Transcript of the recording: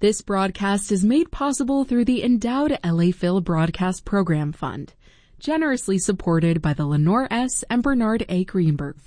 This broadcast is made possible through the endowed LA Phil Broadcast Program Fund, generously supported by the Lenore S. and Bernard A. Greenberg